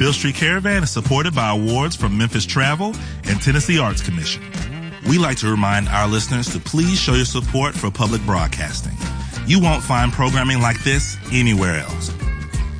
Beale Street Caravan is supported by awards from Memphis Travel and Tennessee Arts Commission. We like to remind our listeners to please show your support for public broadcasting. You won't find programming like this anywhere else.